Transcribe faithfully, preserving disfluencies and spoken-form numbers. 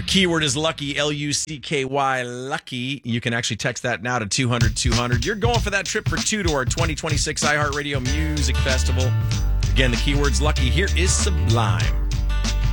Keyword is lucky, L U C K Y, lucky. You can actually text that now to two hundred two hundred. You're going for that trip for two to our twenty twenty-six iHeartRadio Music Festival. Again, the keyword's lucky. Here is Sublime.